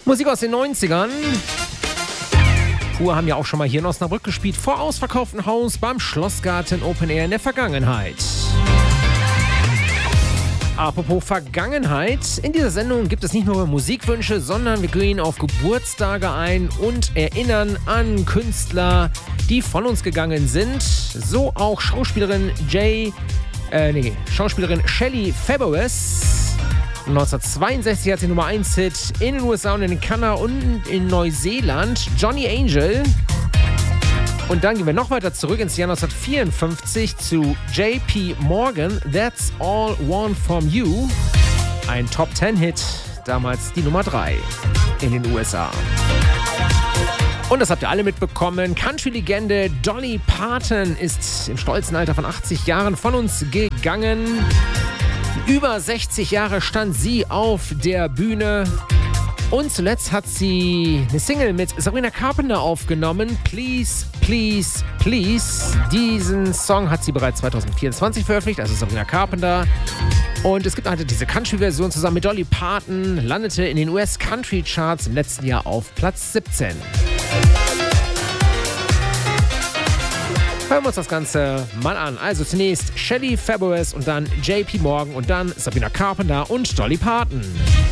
Musik aus den 90ern. Pur haben ja auch schon mal hier in Osnabrück gespielt, vor ausverkauftem Haus beim Schlossgarten Open Air in der Vergangenheit. Apropos Vergangenheit, in dieser Sendung gibt es nicht nur Musikwünsche, sondern wir gehen auf Geburtstage ein und erinnern an Künstler, die von uns gegangen sind. So auch Schauspielerin Shelley Fabares. 1962 hat sie Nummer 1 Hit in den USA und in Kanada und in Neuseeland. Johnny Angel. Und dann gehen wir noch weiter zurück ins Jahr 1954 zu J.P. Morgan. That's All Want From You. Ein Top-10-Hit, damals die Nummer 3 in den USA. Und das habt ihr alle mitbekommen. Country-Legende Dolly Parton ist im stolzen Alter von 80 Jahren von uns gegangen. Über 60 Jahre stand sie auf der Bühne. Und zuletzt hat sie eine Single mit Sabrina Carpenter aufgenommen. Please, Please, Please. Diesen Song hat sie bereits 2024 veröffentlicht, also Sabrina Carpenter. Und es gibt halt diese Country-Version zusammen mit Dolly Parton. Landete in den US-Country-Charts im letzten Jahr auf Platz 17. Hören wir uns das Ganze mal an. Also zunächst Shelley Fabares und dann J.P. Morgan und dann Sabrina Carpenter und Dolly Parton.